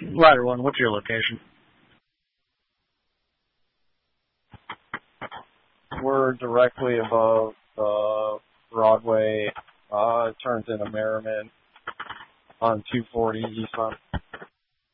Ladder 1, what's your location? We're directly above Broadway. It turns into Merriman on 240 eastbound.